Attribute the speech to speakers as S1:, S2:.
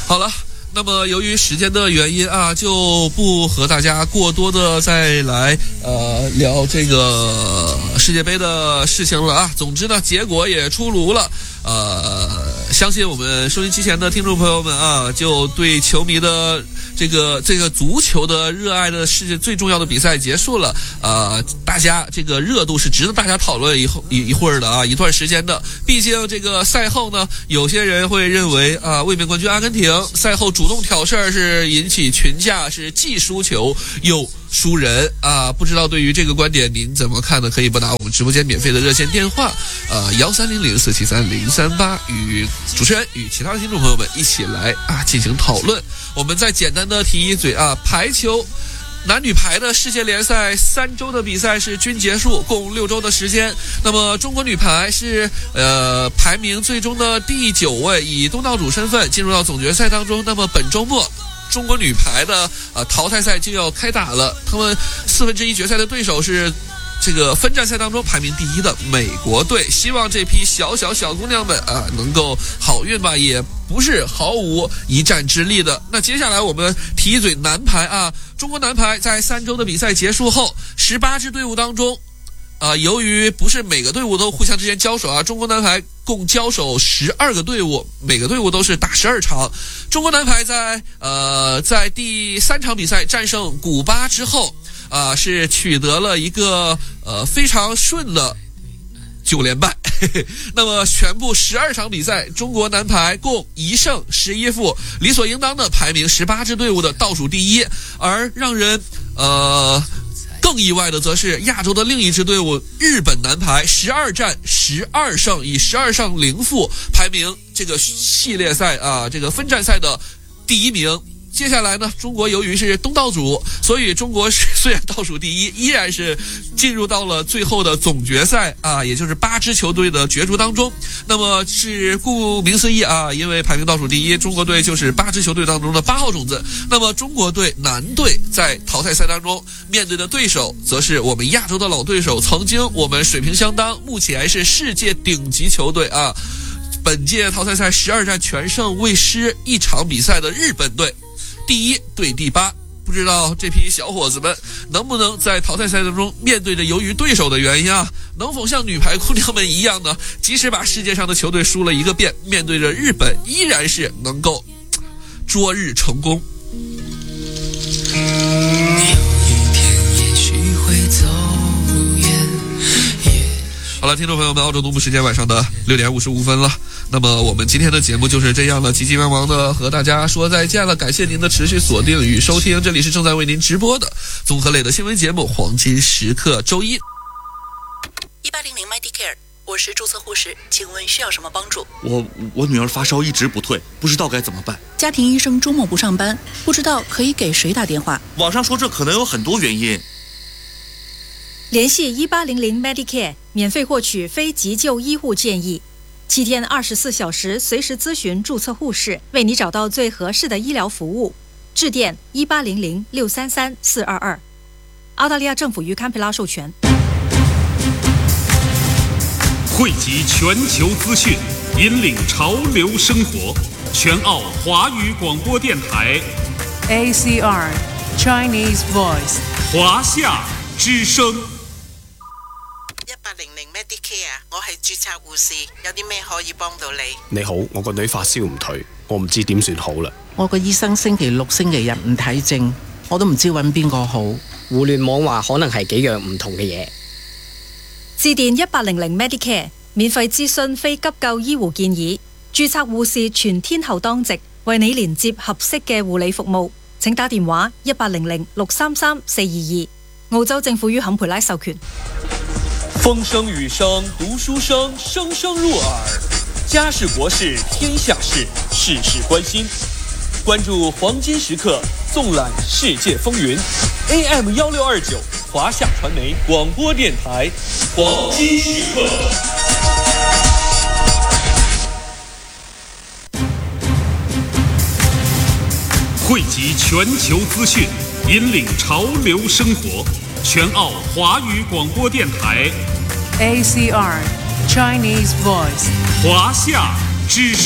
S1: 好了。那么由于时间的原因啊，就不和大家过多的再来聊这个世界杯的事情了啊。总之呢，结果也出炉了。相信我们收音机前的听众朋友们啊，就对球迷的这个足球的热爱的世界最重要的比赛结束了。大家这个热度是值得大家讨论一会儿的啊，一段时间的。毕竟这个赛后呢，有些人会认为啊，卫冕冠军阿根廷赛后主动挑事儿是引起群架，是既输球又输人啊。不知道对于这个观点您怎么看呢？可以拨打我们直播间免费的热线电话1300473038，与主持人与其他的听众朋友们一起来进行讨论。我们再简单的提一嘴啊，排球男女排的世界联赛3周的比赛是均结束，共6周的时间。那么中国女排是排名最终的第9位，以东道主身份进入到总决赛当中。那么本周末中国女排的淘汰赛就要开打了，他们1/4决赛的对手是这个分站赛当中排名第1的美国队。希望这批小姑娘们能够好运吧，也不是毫无一战之力的。那接下来我们提一嘴男排啊，中国男排在3周的比赛结束后，18支队伍当中由于不是每个队伍都互相之间交手啊，中国男排共交手12个队伍，每个队伍都是打12场。中国男排在第3场比赛战胜古巴之后是取得了一个非常顺的9连败。那么全部12场比赛，中国男排共1胜11负，理所应当的排名18支队伍的倒数第1。而让人更意外的则是亚洲的另一支队伍日本男排12战12胜，以12胜0负排名这个系列赛这个分站赛的第1名。接下来呢，中国由于是东道主，所以中国虽然倒数第1，依然是进入到了最后的总决赛也就是8支球队的角逐当中。那么是顾名思义因为排名倒数第1，中国队就是8支球队当中的8号种子。那么中国队男队在淘汰赛当中面对的对手，则是我们亚洲的老对手，曾经我们水平相当，目前是世界顶级球队本届淘汰赛12战全胜未失1场比赛的日本队。第1对第8，不知道这批小伙子们能不能在淘汰赛当中面对着由于对手的原因能否像女排姑娘们一样呢？即使把世界上的球队输了一个遍，面对着日本依然是能够捉日成功。好了，听众朋友们，澳洲东部时间晚上的6点55分了。那么我们今天的节目就是这样了，急急忙忙的和大家说再见了。感谢您的持续锁定与收听，这里是正在为您直播的综合类的新闻节目《黄金时刻》周一。
S2: 1800 Medicare， 我是注册护士，请问需要什么帮助？
S3: 我女儿发烧一直不退，不知道该怎么办。
S2: 家庭医生周末不上班，不知道可以给谁打电话。
S3: 网上说这可能有很多原因。
S4: 联系1800 Medicare， 免费获取非急救医护建议，7天24小时随时咨询注册护士，为你找到最合适的医疗服务。致电1800-633-422。澳大利亚政府与堪培拉授权。
S5: 汇集全球资讯，引领潮流生活。全澳华语广播电台
S6: ACR Chinese Voice
S5: 华夏之声。
S7: 1800 Medicare， 我係註冊護士，有啲咩可以幫到你？
S8: 你好，我個女發燒唔退，我唔知點算好啦。
S9: 我個醫生星期六、星期日唔睇症，我都唔知揾邊個好。
S10: 互聯網話可能係幾樣唔同嘅嘢。
S4: 致電1800 Medicare， 免費諮詢非急救醫護建議，註冊護士全天候當值，為你連接合適嘅護理服務。請打電話1800-633-422。澳洲政府於坎培拉授權。
S11: 风声雨声读书声，声声入耳。家事国事天下事，事事关心。关注黄金时刻，纵览世界风云。AM 1629，华夏传媒广播电台，黄金时刻。
S5: 汇集全球资讯，引领潮流生活。全澳华语广播电台
S6: ACR Chinese Voice
S5: 华夏之声。